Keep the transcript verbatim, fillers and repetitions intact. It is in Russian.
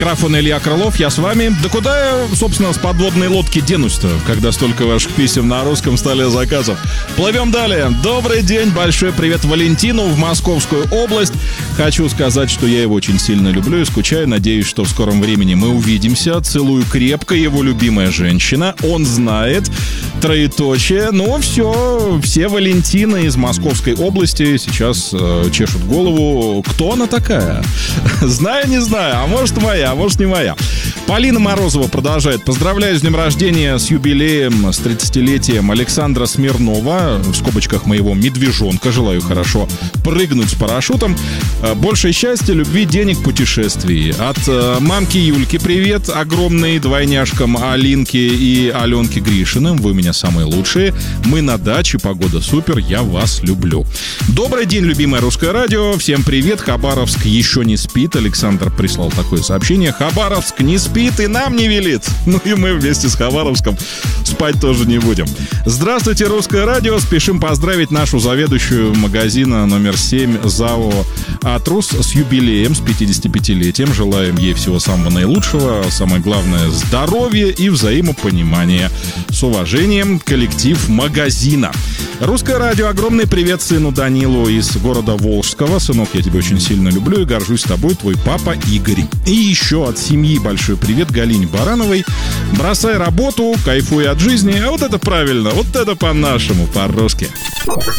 Микрофон Илья Крылов, я с вами. Да куда я, собственно, с подводной лодки денусь-то, когда столько ваших писем на русском столе заказов? Плывем далее. Добрый день, большой привет Валентину в Московскую область. Хочу сказать, что я его очень сильно люблю и скучаю. Надеюсь, что в скором времени мы увидимся. Целую крепко, его любимая женщина. Он знает. Троеточие. Ну, все, все Валентины из Московской области сейчас э, чешут голову. Кто она такая? Знаю, не знаю. А может, моя, а может, не моя. Полина Морозова продолжает. Поздравляю с днем рождения, с юбилеем, с тридцатилетием Александра Смирнова. В скобочках моего медвежонка. Желаю хорошо прыгнуть с парашютом. Больше счастья, любви, денег, путешествий. От э, мамки Юльки привет. Огромный двойняшкам Алинке и Аленке Гришиным. Вы у меня самые лучшие. Мы на даче, погода супер, я вас люблю. Добрый день, любимое русское радио. Всем привет. Хабаровск еще не спит. Александр прислал такое сообщение. Хабаровск не спит и нам не велит. Ну и мы вместе с Хабаровском спать тоже не будем. Здравствуйте, русское радио. Спешим поздравить нашу заведующую магазина номер семь ЗАО «Атрус» с юбилеем, с пятидесятипятилетием. Желаем ей всего самого наилучшего. Самое главное, здоровья и взаимопонимания. С уважением, коллектив магазина. Русское радио. Огромный привет сыну Данилу из города Волжского. Сынок, я тебя очень сильно люблю и горжусь тобой, твой папа Игорь. И еще от семьи большой привет Галине Барановой. Бросай работу, кайфуй от жизни. А вот это правильно, вот это по-нашему, по-русски.